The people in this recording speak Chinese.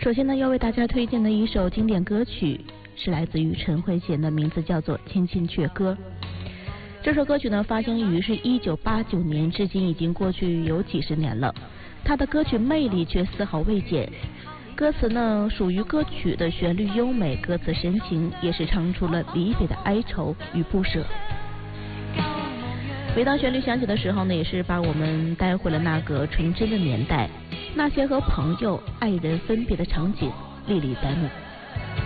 首先呢，要为大家推荐的一首经典歌曲是来自于陈慧娴的，名字叫做《千千阙歌》。这首歌曲呢，发行于是1989年，至今已经过去有几十年了。它的歌曲魅力却丝毫未减。歌词呢，属于歌曲的旋律优美，歌词深情，也是唱出了离别的哀愁与不舍。每当旋律响起的时候呢，也是把我们带回了那个纯真的年代，那些和朋友、爱人分别的场景历历在目。